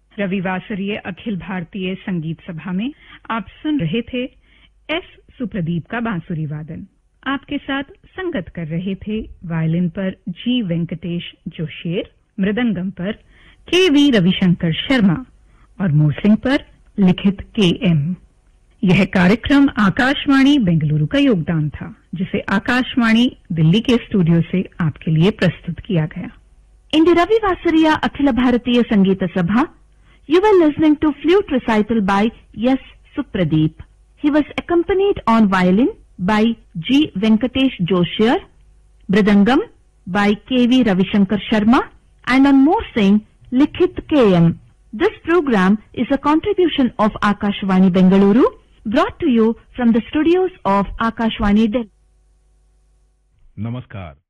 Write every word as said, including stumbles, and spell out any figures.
रविवासरीय अखिल भारतीय संगीत सभा में आप सुन रहे थे एस सुप्रदीप का बांसुरी वादन। आपके साथ संगत कर रहे थे वायलिन पर जी वेंकटेश जोशीर, मृदंगम पर के वी रविशंकर शर्मा और मूर्सिंग पर लिखित के एम। यह कार्यक्रम आकाशवाणी बेंगलुरु का योगदान था, जिसे आकाशवाणी दिल्ली के स्टूडियो से आपके लिए प्रस्तुत किया गया। In the Ravivasariya Akhila Bharatiya Sangeeta Sabha, you were listening to flute recital by S. Supradeep. He was accompanied on violin by G. Venkatesh Joshir, Mridangam by K V Ravishankar Sharma, and on Moorsing, Likhit K M. This program is a contribution of Akashvani Bengaluru, brought to you from the studios of Akashvani Delhi. नमस्कार।